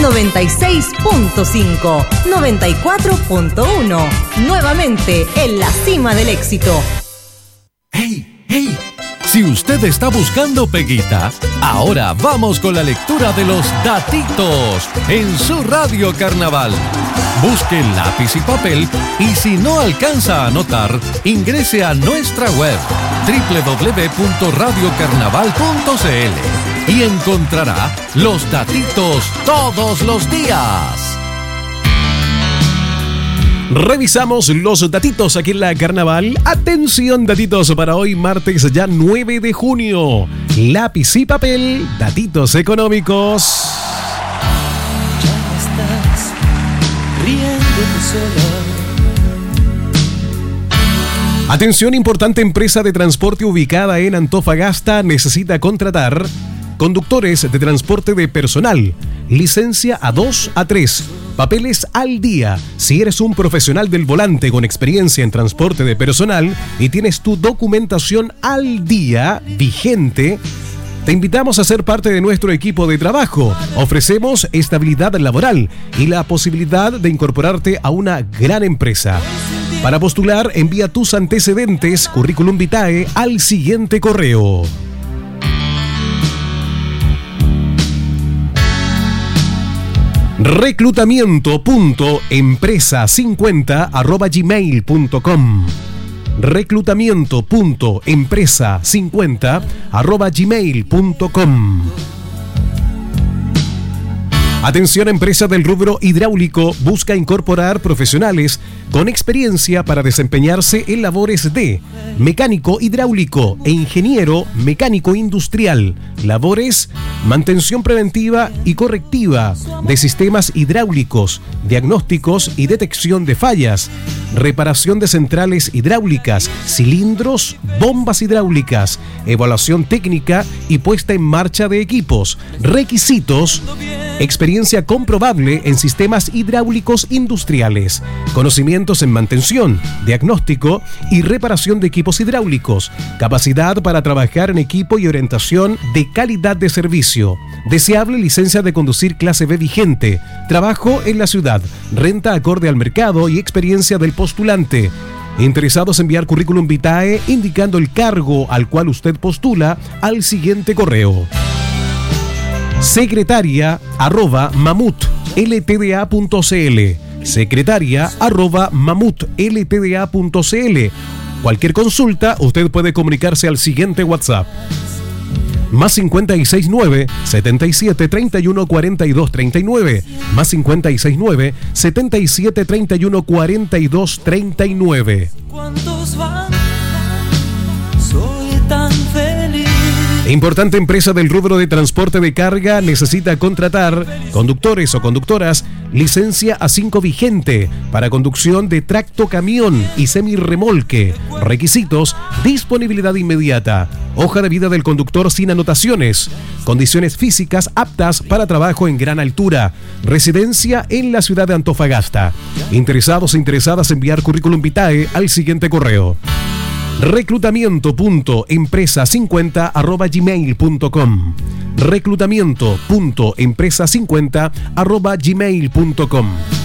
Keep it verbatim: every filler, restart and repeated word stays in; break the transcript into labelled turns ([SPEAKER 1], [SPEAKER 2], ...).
[SPEAKER 1] noventa y seis punto cinco, noventa y cuatro punto uno. Nuevamente en la cima del éxito.
[SPEAKER 2] ¡Hey, hey! Si usted está buscando peguita, ahora vamos con la lectura de los datitos en su Radio Carnaval. Busque lápiz y papel y si no alcanza a anotar, ingrese a nuestra web doble u doble u doble u punto radio carnaval punto c l y encontrará los datitos todos los días.
[SPEAKER 3] Revisamos los datitos aquí en la Carnaval. Atención, datitos para hoy, martes ya nueve de junio. Lápiz y papel, datitos económicos.
[SPEAKER 4] Ya estás riéndote sola.
[SPEAKER 3] Atención, importante empresa de transporte ubicada en Antofagasta necesita contratar conductores de transporte de personal, licencia A dos, A tres, papeles al día. Si eres un profesional del volante con experiencia en transporte de personal y tienes tu documentación al día, vigente, te invitamos a ser parte de nuestro equipo de trabajo. Ofrecemos estabilidad laboral y la posibilidad de incorporarte a una gran empresa. Para postular, envía tus antecedentes, currículum vitae, al siguiente correo: reclutamiento punto empresa cincuenta arroba gmail punto com. reclutamiento punto empresa cincuenta arroba gmail punto com. Atención, empresa del rubro hidráulico busca incorporar profesionales con experiencia para desempeñarse en labores de mecánico hidráulico e ingeniero mecánico industrial, labores, mantención preventiva y correctiva de sistemas hidráulicos, diagnósticos y detección de fallas, reparación de centrales hidráulicas, cilindros, bombas hidráulicas, evaluación técnica y puesta en marcha de equipos. Requisitos: experiencia comprobable en sistemas hidráulicos industriales, conocimientos en mantención, diagnóstico y reparación de equipos hidráulicos, capacidad para trabajar en equipo y orientación de calidad de servicio. Deseable licencia de conducir clase B vigente, trabajo en la ciudad, renta acorde al mercado y experiencia del postulante. Interesados, enviar currículum vitae indicando el cargo al cual usted postula al siguiente correo: secretaria arroba mamut ltda punto cl, secretaria arroba mamut ltda punto cl. Cualquier consulta, usted puede comunicarse al siguiente WhatsApp: más cincuenta y seis nueve, setenta y siete, treinta y uno, cuarenta y dos, treinta y nueve, más cincuenta y seis nueve, setenta y siete, treinta y uno, cuarenta y dos, treinta y nueve.
[SPEAKER 4] ¿Cuántos van? Soy tan feliz.
[SPEAKER 3] Importante empresa del rubro de transporte de carga necesita contratar conductores o conductoras, licencia A cinco vigente para conducción de tracto camión y semirremolque. Requisitos: disponibilidad inmediata, hoja de vida del conductor sin anotaciones, condiciones físicas aptas para trabajo en gran altura, residencia en la ciudad de Antofagasta. Interesados e interesadas, enviar currículum vitae al siguiente correo: reclutamiento punto empresa cincuenta arroba gmail punto com. reclutamiento punto empresa cincuenta arroba gmail punto com.